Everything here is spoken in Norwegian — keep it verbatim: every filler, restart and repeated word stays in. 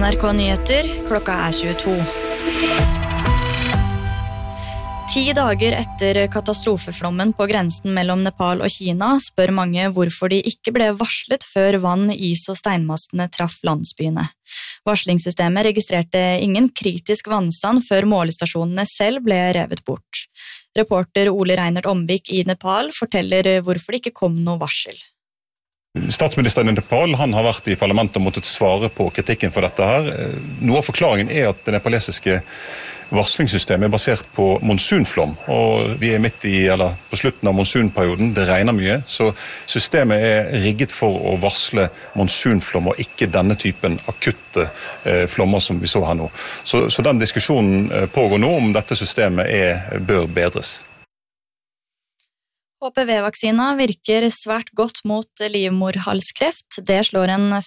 N R K Nyheter, klokka er tjueto. Ti dager etter katastrofeflommen på grensen mellom Nepal og Kina spør mange hvorfor de ikke ble varslet før vann, is og steinmastene traff landsbyene. Varslingssystemet registrerte ingen kritisk vannstand før målestasjonene selv ble revet bort. Reporter Ole Reinert Omvik i Nepal forteller hvorfor det ikke kom noe varsel. Statsministeren i Nepal han har vært i parlamentet og måttet svare på kritikken for dette her. Noe av forklaringen er at det nepalesiske varslingssystemet er basert på monsunflom, og vi er midt i, eller på slutten av monsunperioden, det regner mye, så systemet er rigget for å varsle monsunflom og ikke denne typen akutte eh, flommer som vi så her nå. Så, så den diskusjonen pågår nå om dette systemet er, bør bedres. H P V-vaksina virker svært godt mot livmorhalskreft. Det slår en